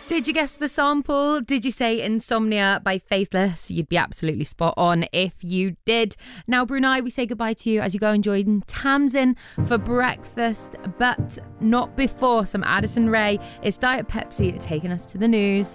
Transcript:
Did you guess the sample? Did you say Insomnia by Faithless? You'd be absolutely spot on if you did. Now, Brunei, we say goodbye to you as you go and join Tamsin for breakfast, but not before some Addison Rae. It's Diet Pepsi taking us to the news.